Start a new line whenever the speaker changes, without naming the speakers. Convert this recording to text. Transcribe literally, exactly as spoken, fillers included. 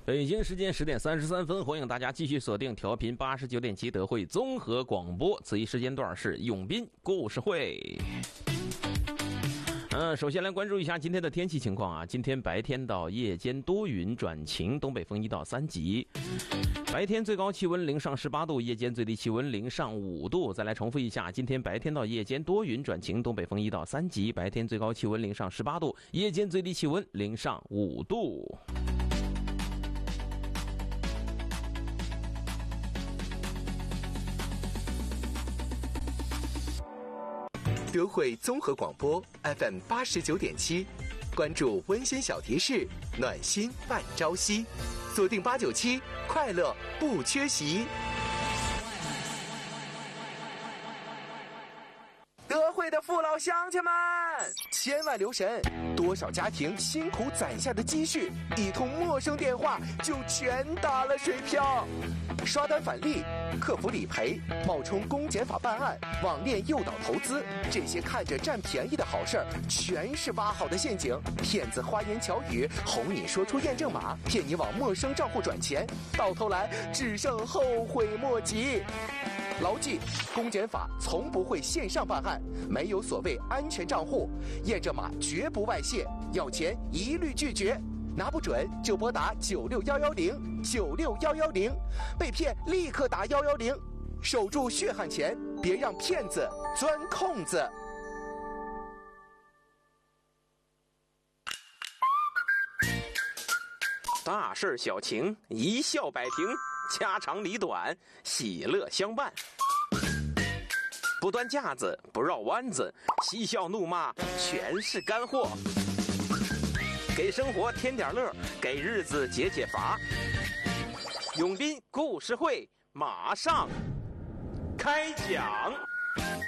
北京时间十点三十三分，欢迎大家继续锁定调频八十九点七德惠综合广播。此一时间段是永斌故事会。嗯，首先来关注一下今天的天气情况啊。今天白天到夜间多云转晴，东北风一到三级。白天最高气温零上十八度，夜间最低气温零上五度。再来重复一下，今天白天到夜间多云转晴，东北风一到三级，白天最高气温零上十八度，夜间最低气温零上五度。
德惠综合广播 F M 八十九点七，关注温馨小提示，暖心伴朝夕，锁定八九七，快乐不缺席。德惠的父老乡亲们，千万留神，多少家庭辛苦攒下的积蓄，一通陌生电话就全打了水漂。刷单返利、客服理赔、冒充公检法办案、网恋诱导投资，这些看着占便宜的好事儿，全是挖好的陷阱。骗子花言巧语哄你说出验证码，骗你往陌生账户转钱，到头来只剩后悔莫及。牢记，公检法从不会线上办案，没有所谓安全账户，验证码绝不外泄，要钱一律拒绝。拿不准就拨打九六幺幺零九六幺幺零，被骗立刻打幺幺零，守住血汗钱，别让骗子钻空子。
大事小情，一笑百平，家长里短，喜乐相伴。不端架子，不绕弯子，嬉笑怒骂，全是干货。给生活添点乐，给日子解解乏。永斌故事会马上开讲。